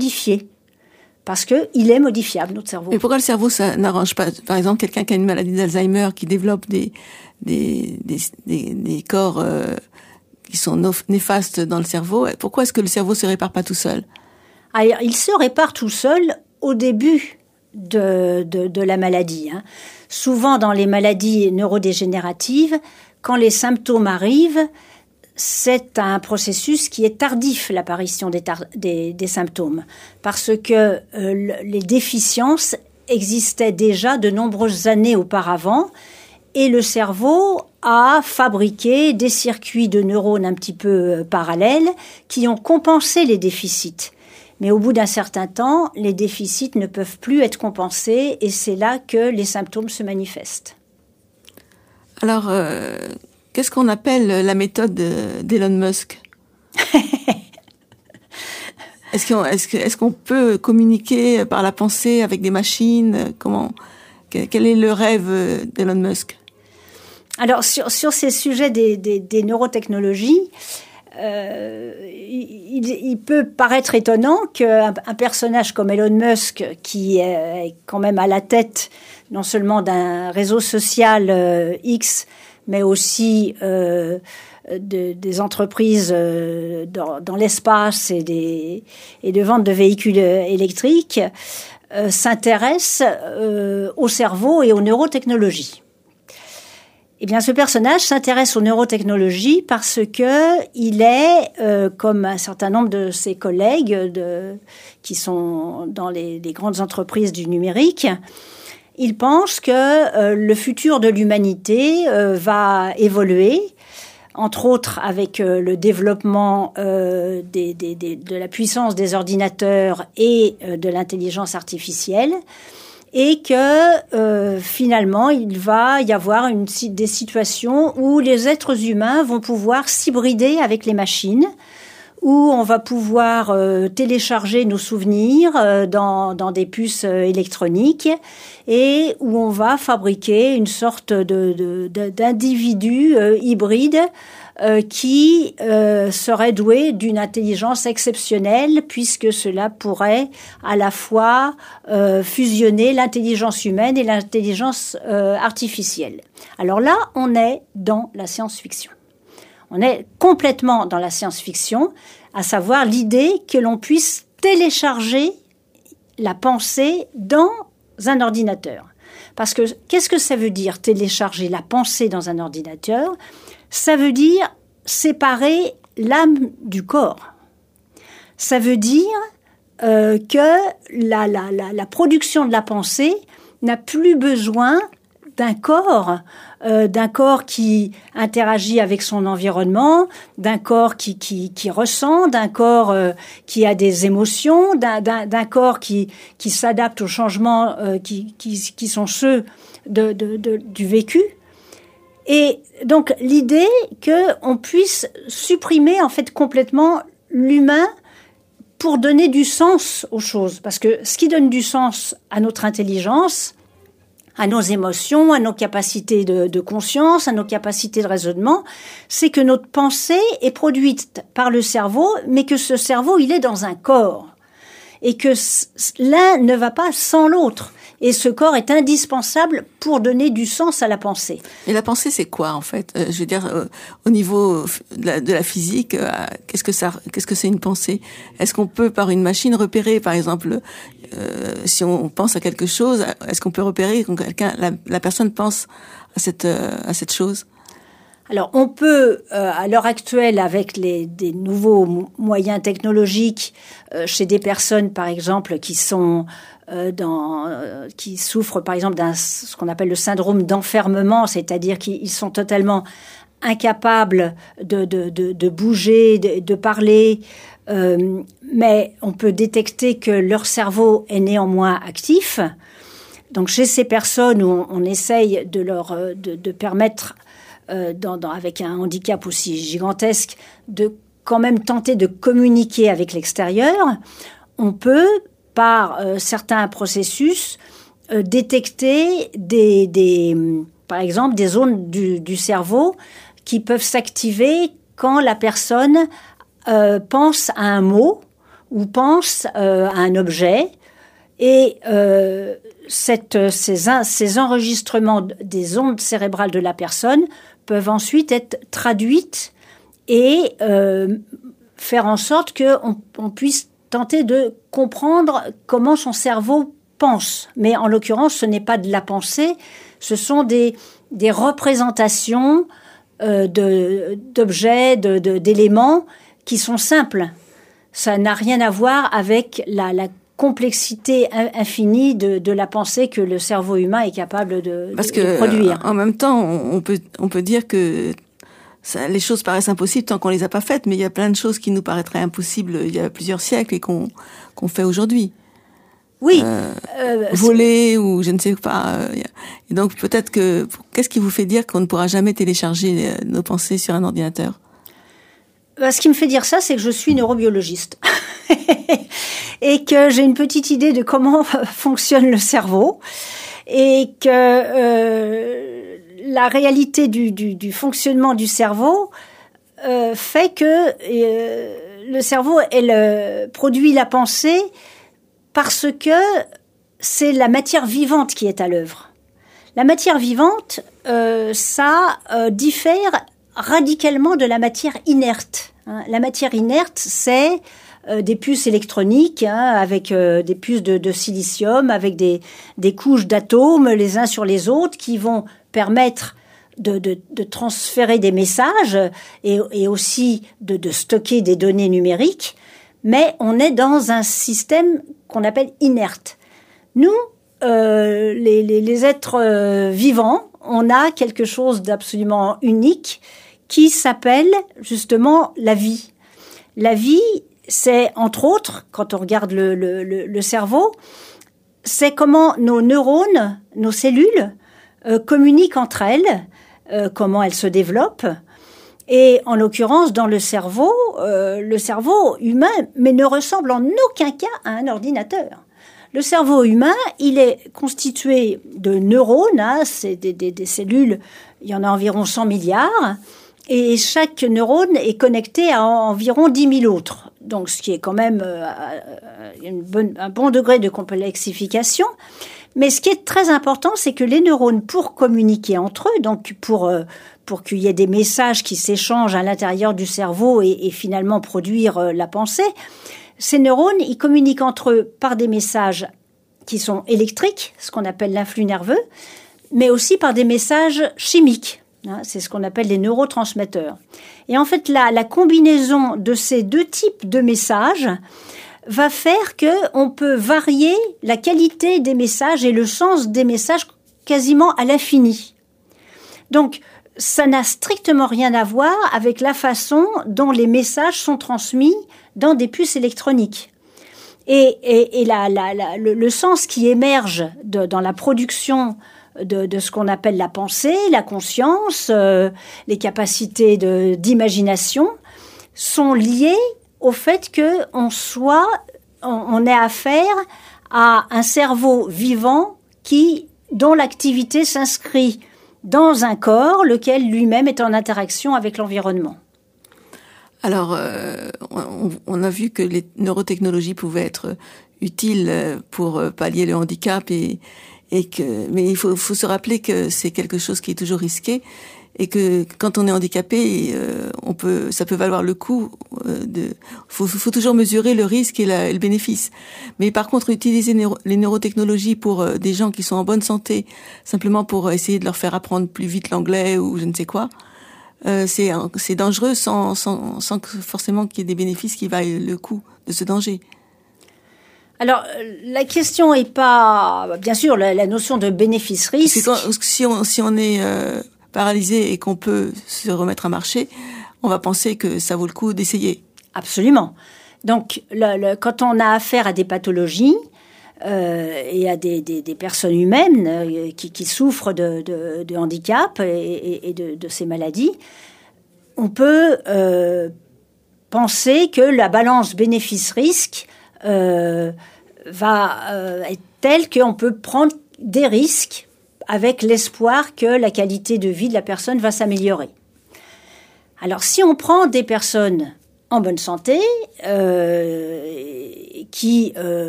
modifié. Parce qu'il est modifiable, notre cerveau. Mais pourquoi le cerveau, ça n'arrange pas? Par exemple, quelqu'un qui a une maladie d'Alzheimer, qui développe des corps qui sont néfastes dans le cerveau, pourquoi est-ce que le cerveau se répare pas tout seul? Alors, il se répare tout seul au début de la maladie. Souvent, dans les maladies neurodégénératives, quand les symptômes arrivent, c'est un processus qui est tardif, l'apparition des symptômes, parce que les déficiences existaient déjà de nombreuses années auparavant, et le cerveau a fabriqué des circuits de neurones un petit peu parallèles qui ont compensé les déficits. Mais au bout d'un certain temps, les déficits ne peuvent plus être compensés, et c'est là que les symptômes se manifestent. Alors, qu'est-ce qu'on appelle la méthode d'Elon Musk? Est-ce qu'on peut communiquer par la pensée avec des machines? Quel est le rêve d'Elon Musk? Alors, sur ces sujets des neurotechnologies, il peut paraître étonnant qu'un personnage comme Elon Musk, qui est quand même à la tête non seulement d'un réseau social X, mais aussi des entreprises dans l'espace et de vente de véhicules électriques, s'intéresse au cerveau et aux neurotechnologies. Eh bien, ce personnage s'intéresse aux neurotechnologies parce que il est, comme un certain nombre de ses collègues qui sont dans les grandes entreprises du numérique, il pense que le futur de l'humanité va évoluer, entre autres avec le développement de la puissance des ordinateurs et de l'intelligence artificielle, et que finalement il va y avoir des situations où les êtres humains vont pouvoir s'hybrider avec les machines, où on va pouvoir télécharger nos souvenirs dans des puces électroniques, et où on va fabriquer une sorte d'individu hybride qui serait doué d'une intelligence exceptionnelle, puisque cela pourrait à la fois fusionner l'intelligence humaine et l'intelligence artificielle. Alors là, on est dans la science-fiction. On est complètement dans la science-fiction, à savoir l'idée que l'on puisse télécharger la pensée dans un ordinateur. Parce que qu'est-ce que ça veut dire, télécharger la pensée dans un ordinateur? Ça veut dire séparer l'âme du corps. Ça veut dire que la production de la pensée n'a plus besoin d'un corps qui interagit avec son environnement, d'un corps qui ressent, d'un corps qui a des émotions, d'un corps qui s'adapte aux changements qui sont ceux du vécu. Et donc l'idée qu'on puisse supprimer en fait complètement l'humain pour donner du sens aux choses, parce que ce qui donne du sens à notre intelligence, à nos émotions, à nos capacités de conscience, à nos capacités de raisonnement, c'est que notre pensée est produite par le cerveau, mais que ce cerveau, il est dans un corps. Et que l'un ne va pas sans l'autre. Et ce corps est indispensable pour donner du sens à la pensée. Et la pensée, c'est quoi, en fait? Je veux dire, au niveau de la physique, qu'est-ce que c'est une pensée? Est-ce qu'on peut, par une machine, repérer, par exemple, si on pense à quelque chose, est-ce qu'on peut repérer quand la personne pense à cette chose? Alors, on peut, à l'heure actuelle, avec des nouveaux moyens technologiques, chez des personnes, par exemple, qui souffrent, par exemple, ce qu'on appelle le syndrome d'enfermement, c'est-à-dire qu'ils sont totalement incapables de bouger, de parler, mais on peut détecter que leur cerveau est néanmoins actif. Donc, chez ces personnes où on essaye de permettre avec un handicap aussi gigantesque, de quand même tenter de communiquer avec l'extérieur, on peut, par certains processus, détecter par exemple des zones du cerveau qui peuvent s'activer quand la personne pense à un mot ou pense à un objet, et ces enregistrements des ondes cérébrales de la personne peuvent ensuite être traduites et faire en sorte qu'on puisse tenter de comprendre comment son cerveau pense. Mais en l'occurrence, ce n'est pas de la pensée, ce sont des représentations d'objets, d'éléments qui sont simples. Ça n'a rien à voir avec la complexité infinie de la pensée que le cerveau humain est capable de produire. En même temps, on peut dire que les choses paraissent impossibles tant qu'on les a pas faites, mais il y a plein de choses qui nous paraîtraient impossibles il y a plusieurs siècles et qu'on fait aujourd'hui. Oui. Voler ou je ne sais pas. Et donc peut-être qu'est-ce qui vous fait dire qu'on ne pourra jamais télécharger nos pensées sur un ordinateur? Ce qui me fait dire ça, c'est que je suis neurobiologiste et que j'ai une petite idée de comment fonctionne le cerveau et que la réalité du fonctionnement du cerveau fait que le cerveau produit la pensée parce que c'est la matière vivante qui est à l'œuvre. La matière vivante, ça diffère radicalement de la matière inerte. La matière inerte, c'est des puces électroniques, avec des puces de silicium, avec des couches d'atomes les uns sur les autres qui vont permettre de transférer des messages et aussi de stocker des données numériques. Mais on est dans un système qu'on appelle inerte. Nous, les êtres vivants, on a quelque chose d'absolument unique qui s'appelle justement la vie. La vie, c'est entre autres, quand on regarde le cerveau, c'est comment nos neurones, nos cellules communiquent entre elles, comment elles se développent. Et en l'occurrence, dans le cerveau humain, mais ne ressemble en aucun cas à un ordinateur. Le cerveau humain, il est constitué de neurones, c'est des cellules, il y en a environ 100 milliards, et chaque neurone est connecté à environ 10 000 autres. Donc, ce qui est quand même un bon degré de complexification. Mais ce qui est très important, c'est que les neurones, pour communiquer entre eux, donc pour qu'il y ait des messages qui s'échangent à l'intérieur du cerveau et finalement produire la pensée, ces neurones, ils communiquent entre eux par des messages qui sont électriques, ce qu'on appelle l'influx nerveux, mais aussi par des messages chimiques. C'est ce qu'on appelle les neurotransmetteurs. Et en fait, la combinaison de ces deux types de messages va faire qu'on peut varier la qualité des messages et le sens des messages quasiment à l'infini. Donc, ça n'a strictement rien à voir avec la façon dont les messages sont transmis dans des puces électroniques. Et le sens qui émerge dans la production de ce qu'on appelle la pensée, la conscience, les capacités d'imagination sont liées au fait on ait affaire à un cerveau vivant dont l'activité s'inscrit dans un corps, lequel lui-même est en interaction avec l'environnement. Alors, on a vu que les neurotechnologies pouvaient être utiles pour pallier le handicap mais il faut se rappeler que c'est quelque chose qui est toujours risqué et que quand on est handicapé, ça peut valoir le coup faut toujours mesurer le risque et le bénéfice. Mais par contre, utiliser les neurotechnologies pour des gens qui sont en bonne santé, simplement pour essayer de leur faire apprendre plus vite l'anglais ou je ne sais quoi, c'est dangereux sans forcément qu'il y ait des bénéfices qui vaillent le coup de ce danger. Alors, la question est pas, bien sûr, la notion de bénéfice-risque. Si on est paralysé et qu'on peut se remettre à marcher, on va penser que ça vaut le coup d'essayer. Absolument. Donc, quand on a affaire à des pathologies et à des personnes humaines qui souffrent de handicap et de ces maladies, on peut penser que la balance bénéfice-risque va être telle qu'on peut prendre des risques avec l'espoir que la qualité de vie de la personne va s'améliorer. Alors, si on prend des personnes en bonne santé, qui